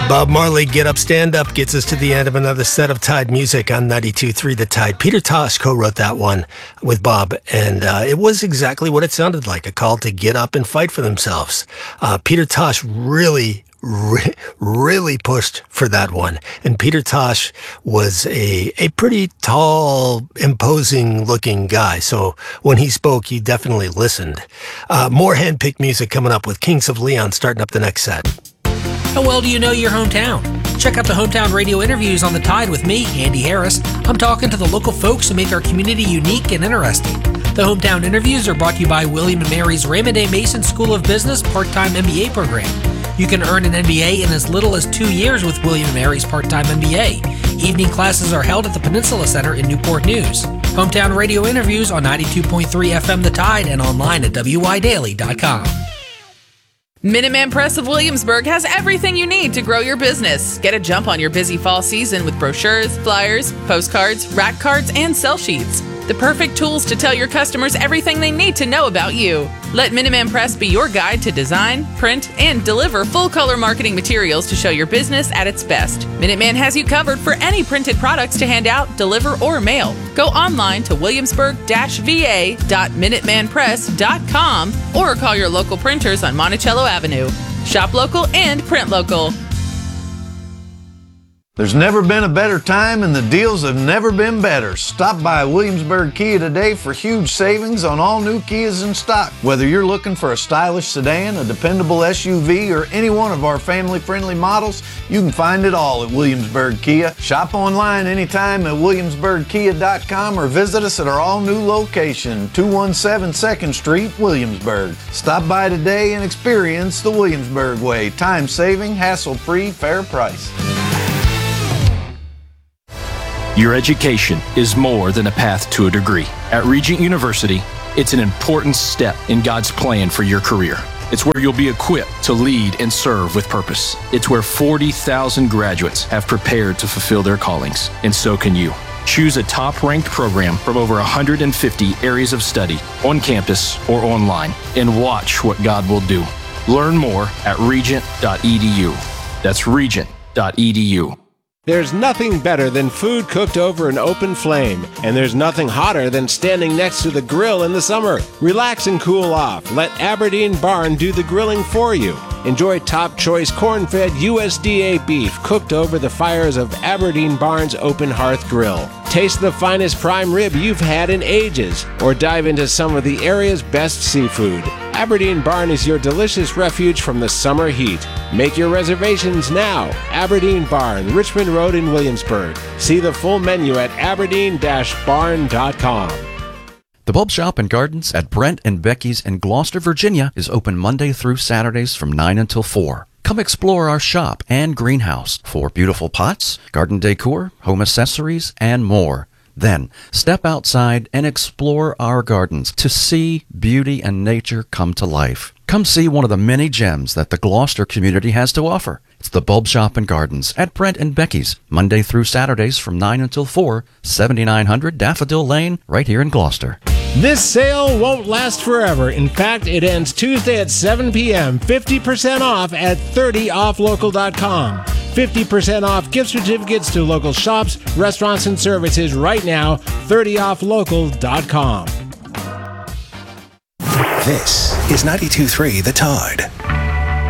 Bob Marley, Get Up, Stand Up, gets us to the end of another set of Tide music on 92.3 The Tide. Peter Tosh co-wrote that one with Bob, and it was exactly what it sounded like, a call to get up and fight for themselves. Peter Tosh really pushed for that one. And Peter Tosh was a pretty tall, imposing looking guy. So when he spoke, you definitely listened. More handpicked music coming up with Kings of Leon starting up the next set. How well do you know your hometown? Check out the Hometown Radio interviews on The Tide with me, Andy Harris. I'm talking to the local folks who make our community unique and interesting. The Hometown interviews are brought to you by William & Mary's Raymond A. Mason School of Business part-time MBA program. You can earn an MBA in as little as 2 years with William & Mary's part-time MBA. Evening classes are held at the Peninsula Center in Newport News. Hometown Radio interviews on 92.3 FM The Tide and online at WYDaily.com. Minuteman Press of Williamsburg has everything you need to grow your business. Get a jump on your busy fall season with brochures, flyers, postcards, rack cards, and sell sheets. The perfect tools to tell your customers everything they need to know about you. Let Minuteman Press be your guide to design, print, and deliver full-color marketing materials to show your business at its best. Minuteman has you covered for any printed products to hand out, deliver, or mail. Go online to williamsburg-va.minutemanpress.com or call your local printers on Monticello Avenue. Shop local and print local. There's never been a better time and the deals have never been better. Stop by Williamsburg Kia today for huge savings on all new Kias in stock. Whether you're looking for a stylish sedan, a dependable SUV, or any one of our family-friendly models, you can find it all at Williamsburg Kia. Shop online anytime at williamsburgkia.com or visit us at our all-new location, 217 2nd Street, Williamsburg. Stop by today and experience the Williamsburg way. Time-saving, hassle-free, fair price. Your education is more than a path to a degree. At Regent University, it's an important step in God's plan for your career. It's where you'll be equipped to lead and serve with purpose. It's where 40,000 graduates have prepared to fulfill their callings, and so can you. Choose a top-ranked program from over 150 areas of study on campus or online, and watch what God will do. Learn more at regent.edu. That's regent.edu. There's nothing better than food cooked over an open flame, and there's nothing hotter than standing next to the grill in the summer. Relax and cool off. Let Aberdeen Barn do the grilling for you. Enjoy top-choice corn-fed USDA beef cooked over the fires of Aberdeen Barn's Open Hearth Grill. Taste the finest prime rib you've had in ages, or dive into some of the area's best seafood. Aberdeen Barn is your delicious refuge from the summer heat. Make your reservations now. Aberdeen Barn, Richmond Road in Williamsburg. See the full menu at aberdeen-barn.com. The Bulb Shop and Gardens at Brent and Becky's in Gloucester, Virginia is open Monday through Saturdays from 9 until 4. Come explore our shop and greenhouse for beautiful pots, garden decor, home accessories, and more. Then, step outside and explore our gardens to see beauty and nature come to life. Come see one of the many gems that the Gloucester community has to offer. It's the Bulb Shop and Gardens at Brent and Becky's, Monday through Saturdays from 9 until 4, 7900 Daffodil Lane, right here in Gloucester. This sale won't last forever. In fact, it ends Tuesday at 7 p.m. 50% off at 30offlocal.com. 50% off gift certificates to local shops, restaurants, and services right now. 30offlocal.com. This is 92.3 The Tide.